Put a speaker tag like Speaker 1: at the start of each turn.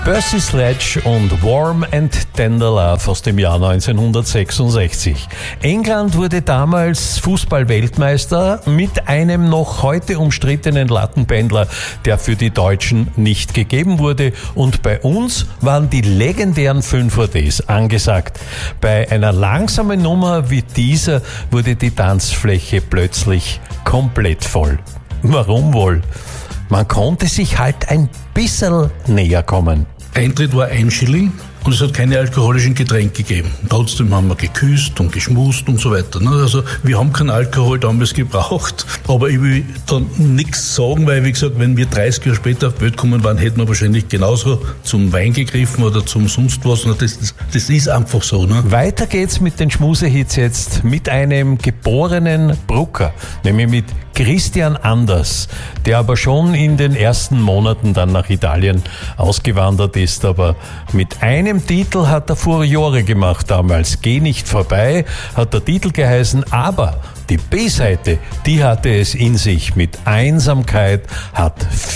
Speaker 1: Percy Sledge und Warm and Tender Love aus dem Jahr 1966. England wurde damals Fußball-Weltmeister mit einem noch heute umstrittenen Lattenpendler, der für die Deutschen nicht gegeben wurde. Und bei uns waren die legendären 5er-Ds angesagt. Bei einer langsamen Nummer wie dieser wurde die Tanzfläche plötzlich komplett voll. Warum wohl? Man konnte sich halt ein bisschen näher kommen.
Speaker 2: Eintritt war 1 Schilling und es hat keine alkoholischen Getränke gegeben. Trotzdem haben wir geküsst und geschmust und so weiter. Also wir haben keinen Alkohol damals gebraucht, aber ich will dann nichts sagen, weil wie gesagt, wenn wir 30 Jahre später auf die Welt gekommen waren, hätten wir wahrscheinlich genauso zum Wein gegriffen oder zum sonst was. Das ist einfach so. Ne?
Speaker 1: Weiter geht's mit den Schmusehits jetzt mit einem geborenen Brucker, nämlich mit Christian Anders, der aber schon in den ersten Monaten dann nach Italien ausgewandert ist, aber mit einem Titel hat er Furore gemacht damals. Geh nicht vorbei, hat der Titel geheißen, aber die B-Seite, die hatte es in sich. Mit Einsamkeit hat